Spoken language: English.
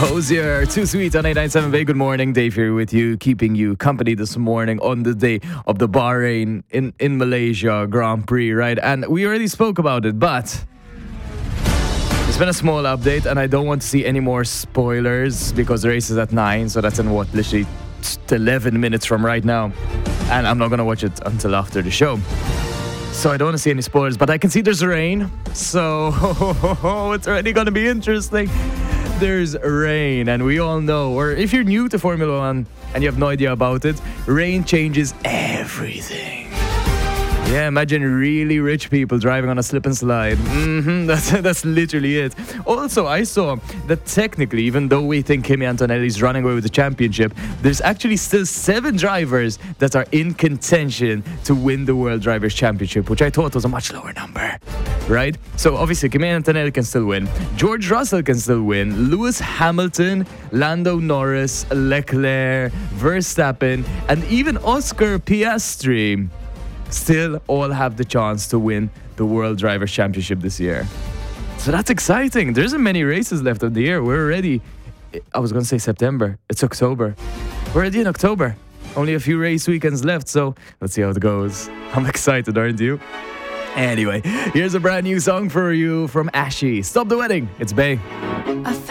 Hosier, Too Sweet on 897. Very good morning. Dave here with you, keeping you company this morning on the day of the Bahrain in Malaysia Grand Prix, right? And we already spoke about it, but it's been a small update, and I don't want to see any more spoilers because the race is at 9, so that's in literally 11 minutes from right now. And I'm not going to watch it until after the show. So I don't want to see any spoilers, but I can see there's rain, so it's already going to be interesting. There's rain, and we all know, or if you're new to Formula One and you have no idea about it, rain changes everything. Yeah, imagine really rich people driving on a slip and slide. That's literally it. Also, I saw that technically, even though we think Kimi Antonelli's running away with the championship, there's actually still 7 drivers that are in contention to win the World Drivers' Championship, which I thought was a much lower number, right? So obviously, Kimi Antonelli can still win. George Russell can still win. Lewis Hamilton, Lando Norris, Leclerc, Verstappen, and even Oscar Piastri still all have the chance to win the World Drivers' Championship this year. So that's exciting. There isn't many races left of the year. We're already, I was going to say September. It's October. We're already in October. Only a few race weekends left, so let's see how it goes. I'm excited, aren't you? Anyway, here's a brand new song for you from Ashy. Stop the Wedding. It's Bay.